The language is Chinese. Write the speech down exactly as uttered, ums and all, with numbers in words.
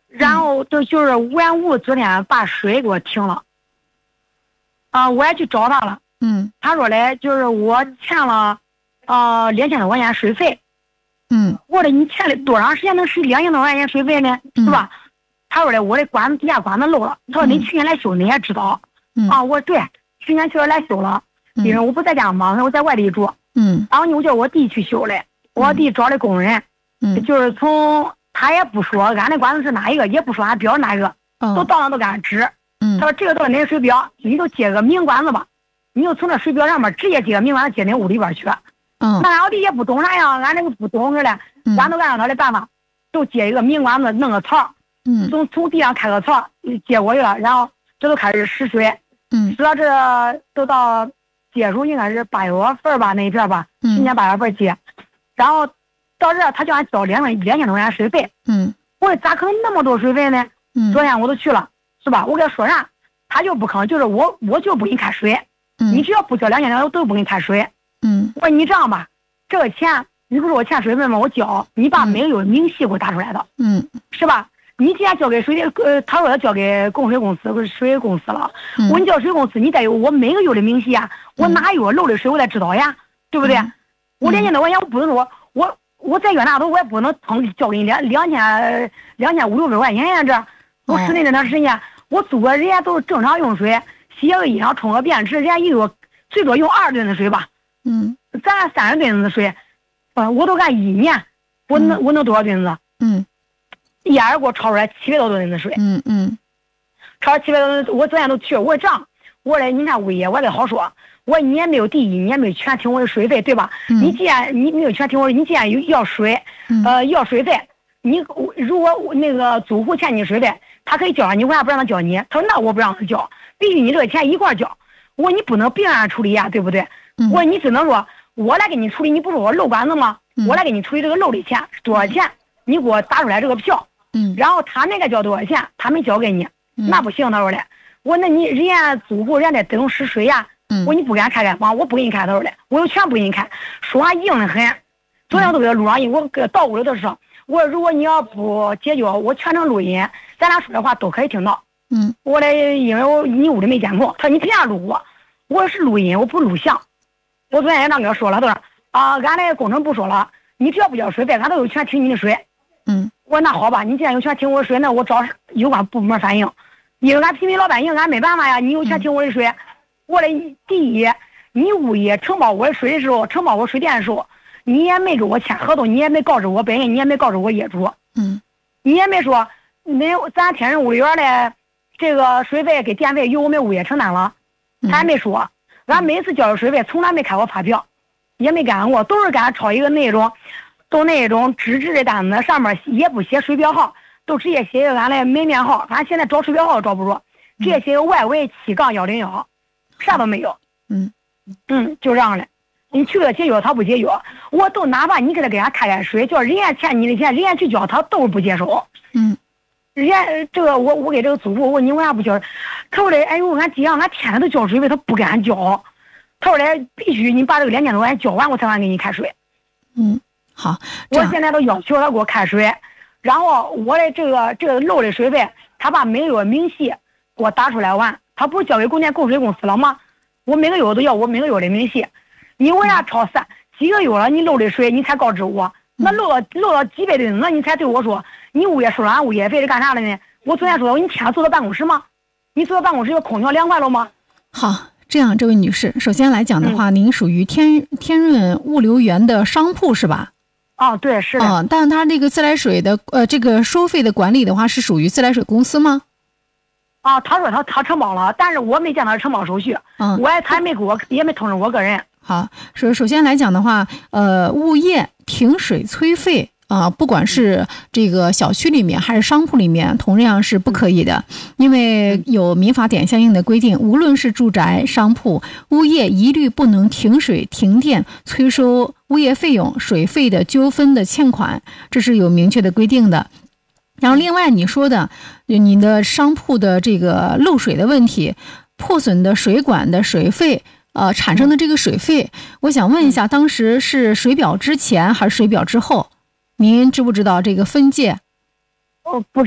然后就就是无缘无故昨天把水给我停了。啊、呃，我也去找他了。 嗯， 他说嘞，就是我欠了，呃，两千多块钱水费。 嗯， 我说你欠了多长时间能水两千多块钱水费呢？ 嗯、 是吧？他说嘞，我的管子底下管子漏了。他说你去年来修你也知道。 嗯、 啊，我说对，去年确实来修了，因为我不在家嘛，我在外地住。 嗯， 然后呢，我叫我弟去修嘞，我弟找的工人， 嗯， 就是从他也不说俺的管子是哪一个，也不说俺标哪个， 哦、 都到那都给俺指。 嗯， 他说这个都是恁水表，你就接个明管子吧，你就从这水表上面直接接个明管子接恁屋里边去。 嗯， 那俺老弟也不懂啥呀，俺这个不懂着嘞，俺都按照他的办法，就接一个明管子，弄个槽， 嗯， 从从地上开个槽接过去了，然后这都开始施水， 嗯， 施到这都到结束应该是八月份吧那一片吧， 嗯， 今年八月份结，然后到这他叫俺交两两千多块钱水费。 嗯， 我说咋可能那么多水费呢？ 嗯， 昨天我都去了，是吧？我跟他说啥，他就不吭，就是我我就不给你开水， 嗯， 你只要不交两千多，我都不给你开水。 嗯， 我说你这样吧，这个钱你不是我欠水费吗？我交，你把每个月明细给我打出来的， 嗯， 是吧？你既然交给水呃，他说他交给供水公司或者水公司了， 嗯、 我说你交水公司，你得有我每个月的明细啊，我哪月漏的水我得知道呀，对不对？ 嗯、 我两千多块钱我不能说我我在远大头我也不能腾交给你两两千两千五六百块钱呀，这我室内那段时间、哦、我租个人家都是正常用水，洗个衣裳冲个便池，人家一个最多用二吨的水吧， 嗯， 咱三十吨子的水，呃，我都干一年，我能、嗯、我能多少吨子？ 嗯。 一眼给我超出来七百多吨的水， 嗯嗯， 超七百多吨，我昨天都去，我说这样，我说你看物业，我得好说，我说你也没有第一，你也没有全听我的水费，对吧？ 嗯、 你既然你没有全听我，你既然有要水， 嗯、 呃，要水费，你如果那个租户欠你水费，他可以交你，为啥不让他交你？他说那我不让他交，必须你这个钱一块交。我说你不能并案处理呀，对不对？ 嗯、 我说你只能说我来给你处理，你不是我漏管子吗？ 嗯、 我来给你处理这个漏的钱多少钱，你给我打出来这个票。 嗯， 然后他那个交多少钱，他没交给你， 嗯、 那不行。他说的，我那你人家租户人家得等施水呀， 嗯、 我说你不给俺开开房，我不给你开。他说的，我有权不给你开，说话硬得很。昨天我都给他录上音，我给到屋里头说，我说如果你要不解决，我全程录音，咱俩说的话都可以听到。 嗯， 我嘞，因为我你屋里没监控，他说你凭啥录我？我是录音，我不录像。我昨天也让给他说了，他说啊，俺那个工程部说了，你只要不交水费，俺都有权停你的水。 嗯。 我说那好吧，你既然有权停我的水，那我找有关部门反映，因为俺平民老百姓俺没办法呀。你有权停我的水，嗯、我的第一，你物业承包我的水的时候，承包我水电的时候，你也没跟我签合同，你也没告知我本人，你也没告知我业主， 嗯， 你也没说那咱天人物业的这个水费给电费由我们物业承担了，他还没说，俺每次交的水费从来没开过发票，也没干过，都是给俺抄一个那种。都那种纸质的单子，上面也不写水表号，都直接写个俺的门面号。俺现在找水表号找不着，直接写个外围七杠幺零幺，啥都没有。 嗯嗯，就这样的。你去了解决，他不解决，我都哪怕你给他给俺开开水，叫人家欠你的钱，人家去交，他都不接受。 嗯， 人家这个我我给这个租户，我说你为啥不交？他说的，哎呦，俺姐俺天天都交水费，他不敢交。他说的，必须你把这个两千多块钱交完，我才敢给你开水。 嗯。好， 我现在都要求他给我开水，然后我的这个这个漏的水费，他把每个月明细给我打出来完，他不是交给供电供水公司了吗？我每个月都要我每个月的明细，你为啥超三几个月了你漏的水你才告知我？那漏了漏了几百吨，那你才对我说你物业收了俺物业费是干啥的呢？我昨天说你天天坐到办公室吗？你坐到办公室有空调凉快了吗？ 好。这样，这位女士，首先来讲的话，嗯、您属于天天润物流园的商铺是吧？ 哦，对，是的。 嗯，但是它这个自来水的呃这个收费的管理的话，是属于自来水公司吗？ 啊，他说他他承包了，但是我没见他承包手续，嗯，我也他也没给我也没通知我个人。 好，首首先来讲的话，呃，物业停水催费。啊、呃，不管是这个小区里面还是商铺里面，同样是不可以的，因为有民法典相应的规定，无论是住宅、商铺，物业一律不能停水、停电、催收物业费用、水费的纠纷的欠款，这是有明确的规定的。然后另外你说的，你的商铺的这个漏水的问题，破损的水管的水费。呃，产生的这个水费，我想问一下，当时是水表之前还是水表之后？您知不知道这个分界？ 哦，不